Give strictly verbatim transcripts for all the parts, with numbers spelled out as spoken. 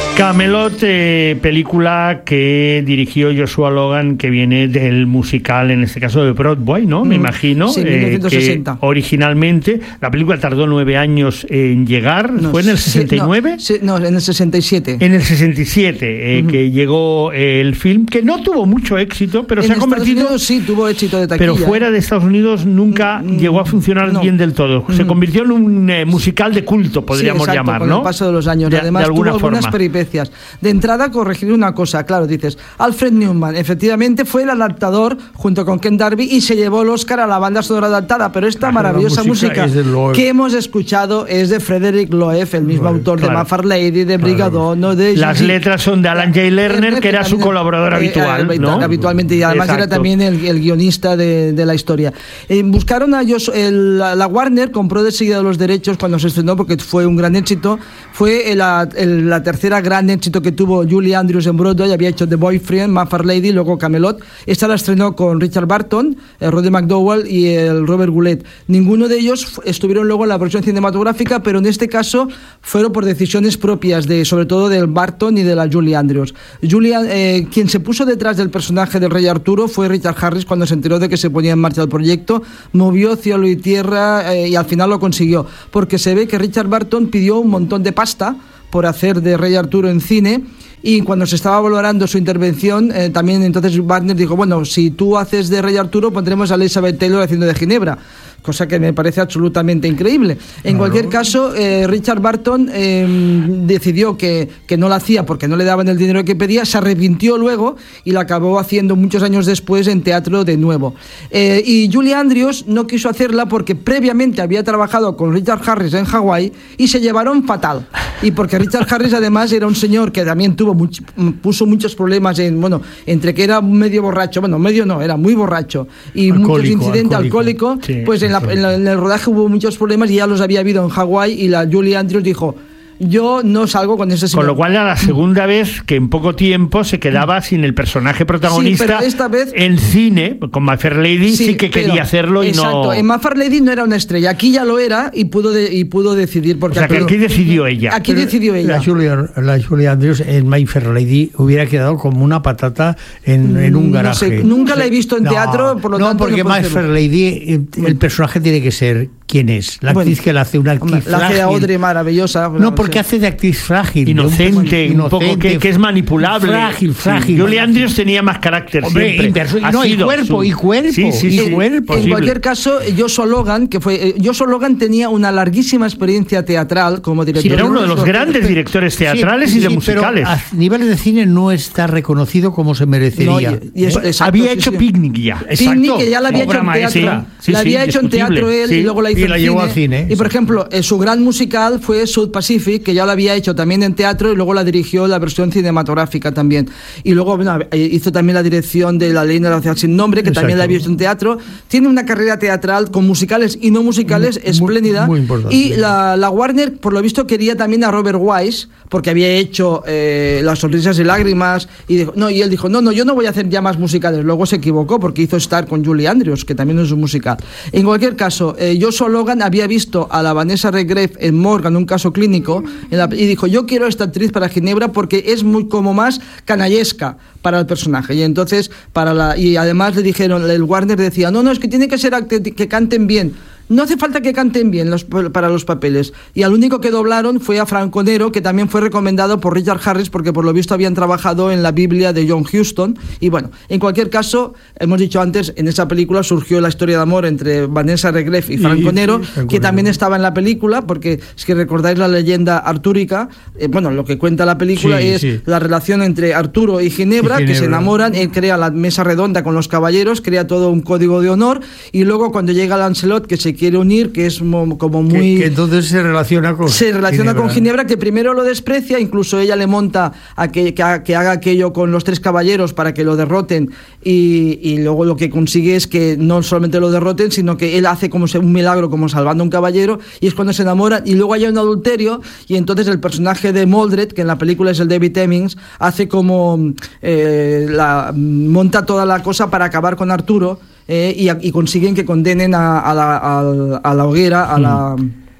Camelot, eh, película que dirigió Joshua Logan, que viene del musical, en este caso de Broadway, ¿no? Me mm, imagino. Sí, mil novecientos sesenta. Eh, que originalmente, la película tardó nueve años en llegar. No, ¿Fue en el sesenta y nueve? Sí, no, no, en el sesenta y siete. En el sesenta y siete, eh, uh-huh. que llegó eh, el film, que no tuvo mucho éxito, pero en se ha convertido... Unidos sí tuvo éxito de taquilla. Pero fuera de Estados Unidos nunca mm, llegó a funcionar no. bien del todo. Se mm. convirtió en un eh, musical de culto, podríamos sí, exacto, llamar, con ¿no? el paso de los años. De, Además, de alguna tuvo forma. algunas peripecias. De entrada, corregir una cosa, claro, dices, Alfred Newman, efectivamente fue el adaptador junto con Ken Darby y se llevó el Oscar a la banda sonora adaptada, pero esta ah, maravillosa música, música que hemos escuchado es de Frederick Loeb, el mismo Loeb, autor claro. de My Fair Lady, de Brigadono, de... Las G- letras son de Alan J. Lerner, que era su colaborador eh, habitual, eh, ¿no? Habitualmente, y además Exacto. era también el, el guionista de, de la historia. Eh, buscaron a ellos, el, la Warner compró de seguida los derechos cuando se estrenó, porque fue un gran éxito, fue el, el, la tercera gran éxito que tuvo Julie Andrews en Broadway, había hecho The Boyfriend, My Fair Lady, luego Camelot. Esta la estrenó con Richard Burton, el Roddy McDowall y el Robert Goulet. Ninguno de ellos estuvieron luego en la versión cinematográfica, pero en este caso fueron por decisiones propias, de, sobre todo del Burton y de la Julie Andrews. Julie, eh, quien se puso detrás del personaje del Rey Arturo fue Richard Harris cuando se enteró de que se ponía en marcha el proyecto, movió cielo y tierra eh, y al final lo consiguió, porque se ve que Richard Burton pidió un montón de pasta por hacer de Rey Arturo en cine. Y cuando se estaba valorando su intervención, eh, también entonces Warner dijo, bueno, si tú haces de Rey Arturo, pondremos a Elizabeth Taylor haciendo de Ginebra, cosa que me parece absolutamente increíble. En claro. cualquier caso, eh, Richard Burton eh, decidió que, que no la hacía porque no le daban el dinero que pedía, se arrepintió luego y la acabó haciendo muchos años después en teatro de nuevo. Eh, y Julie Andrews no quiso hacerla porque previamente había trabajado con Richard Harris en Hawái y se llevaron fatal. Y porque Richard Harris además era un señor que también tuvo much, puso muchos problemas en, bueno, entre que era medio borracho, bueno, medio no, era muy borracho y alcohólico, muchos incidentes, alcohólico, alcohólico sí, pues en, la, en, la, en el rodaje hubo muchos problemas y ya los había habido en Hawái y la Julie Andrews dijo, yo no salgo con ese señor. Con lo cual era la segunda vez que en poco tiempo se quedaba sin el personaje protagonista. Sí, pero esta vez en cine, con My Fair Lady sí, sí que pero, quería hacerlo y exacto, no... en My Fair Lady no era una estrella, aquí ya lo era y pudo de, y pudo decidir. Porque o sea, que aquí decidió ella. Aquí pero decidió ella. La Julia, la Julia Andrews en My Fair Lady hubiera quedado como una patata en, en un garaje. No sé, nunca la he visto en no, teatro, por lo no, tanto... Porque no porque My Fair Lady, el, el personaje tiene que ser quién es. La actriz bueno, que la hace, una actriz la hace Audrey maravillosa. No, porque no sé. hace de actriz frágil. Inocente, un, un poco que, que es manipulable. Frágil, frágil. Sí. Julie Andrews tenía más carácter. Hombre, siempre. Inverso, no, y cuerpo, su... y cuerpo. Sí, sí, y sí. cuerpo. En cualquier caso, Joshua Logan, que fue Joshua Logan tenía una larguísima experiencia teatral como director. Sí, era uno de los grandes directores teatrales sí, y de sí, musicales. Pero a nivel de cine no está reconocido como se merecería. No, y, y eso, exacto, había sí, hecho sí. Picnic ya. Picnic, que ya la había hecho en teatro. Sí, la había hecho en teatro él y luego la hizo y la en llevó cine. al cine. Y por ejemplo, eh, su gran musical fue South Pacific, que ya la había hecho también en teatro y luego la dirigió la versión cinematográfica también. Y luego bueno, hizo también la dirección de La Leyenda de la Ciudad sin Nombre, que Exacto. también la había hecho en teatro. Tiene una carrera teatral con musicales y no musicales muy, espléndida. Muy, muy y la, la Warner, por lo visto, quería también a Robert Wise, porque había hecho eh, Las sonrisas y lágrimas. Y, dijo, no, y él dijo, no, no, yo no voy a hacer ya más musicales. Luego se equivocó porque hizo Star con Julie Andrews, que también es un musical. En cualquier caso, eh, Joshua Logan había visto a la Vanessa Redgrave en Morgan, un caso clínico, en la, y dijo, yo quiero a esta actriz para Ginebra porque es muy como más canallesca para el personaje. Y entonces, para la y además le dijeron, el Warner decía, no, no, es que tiene que ser que, que canten bien. No hace falta que canten bien los, para los papeles. Y al único que doblaron fue a Franco Nero, que también fue recomendado por Richard Harris, porque por lo visto habían trabajado en la Biblia de John Huston. Y bueno, en cualquier caso, hemos dicho antes, en esa película surgió la historia de amor entre Vanessa Redgrave y Franco Nero, que también estaba en la película, porque es que recordáis la leyenda artúrica, eh, bueno, lo que cuenta la película sí, es sí. la relación entre Arturo y Ginebra, y Ginebra, que se enamoran, él crea la mesa redonda con los caballeros, crea todo un código de honor, y luego cuando llega Lancelot, que se quiere unir, que es como muy... Que, que entonces se relaciona con Se relaciona Ginebra. con Ginebra, que primero lo desprecia, incluso ella le monta a que, que, que haga aquello con los tres caballeros para que lo derroten, y, y luego lo que consigue es que no solamente lo derroten, sino que él hace como un milagro, como salvando a un caballero, y es cuando se enamoran, y luego hay un adulterio, y entonces el personaje de Mordred, que en la película es el David Hemmings, hace como... Eh, la, monta toda la cosa para acabar con Arturo, Eh, y, y consiguen que condenen a, a, la, a, a la hoguera, a la,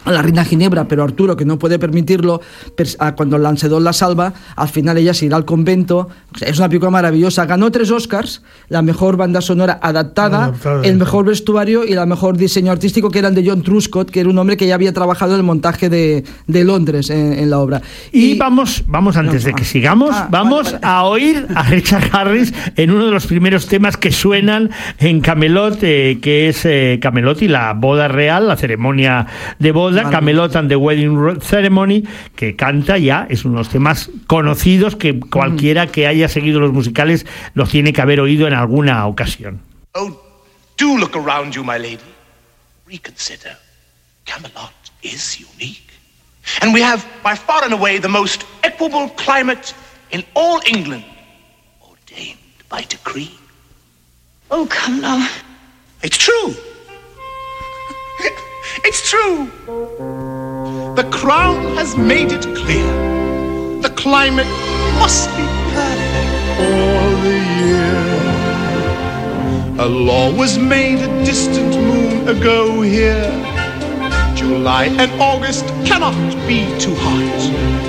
a la reina Ginebra, pero Arturo, que no puede permitirlo, cuando Lancelot la salva, al final ella se irá al convento. Es una película maravillosa. Ganó tres Oscars: la mejor banda sonora adaptada, adaptada el mejor vestuario y la mejor diseño artístico, que eran de John Truscott, que era un hombre que ya había trabajado en el montaje de, de Londres en, en la obra. Y, y vamos, vamos antes no, de que ah, sigamos, ah, vamos vale, vale. a oír a Richard Harris en uno de los primeros temas que suenan en Camelot, eh, que es eh, Camelot y la boda real, la ceremonia de boda. Camelot and the Wedding Ceremony, que canta ya, es uno de los temas conocidos que cualquiera que haya seguido los musicales los tiene que haber oído en alguna ocasión. Oh, do look around you, my lady. Reconsider. Camelot is unique. And we have, by far and away, the most equable climate in all England, ordained by decree. Oh, come now. It's true. It's true. The crown has made it clear. The climate must be perfect all the year. A law was made a distant moon ago here. July and August cannot be too hot.